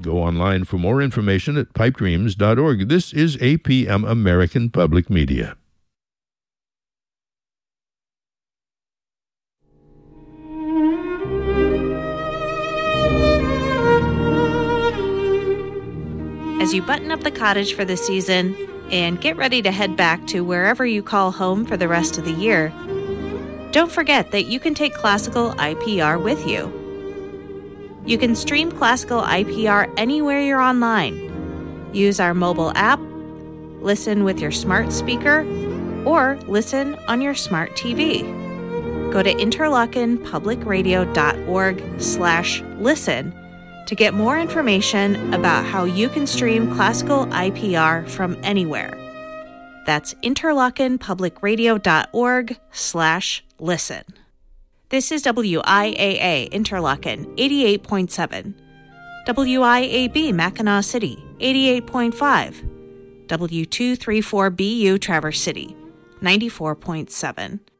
Go online for more information at pipedreams.org. This is APM American Public Media. As you button up the cottage for the season and get ready to head back to wherever you call home for the rest of the year, don't forget that you can take Classical IPR with you. You can stream Classical IPR anywhere you're online. Use our mobile app, listen with your smart speaker, or listen on your smart TV. Go to interlochenpublicradio.org/listen to get more information about how you can stream Classical IPR from anywhere. That's interlochenpublicradio.org/listen. This is WIAA Interlochen 88.7, WIAB Mackinac City 88.5, W234BU Traverse City 94.7.